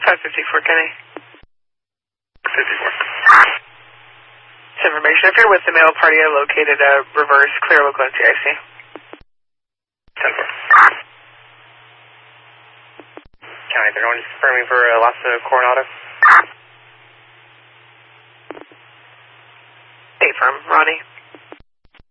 554, Kenny. 54. Information. If you're with the male party, I located a reverse clear local NCIC. 10-4. County 31, just confirming for Lhasa Coronado. Stay firm, Ronnie.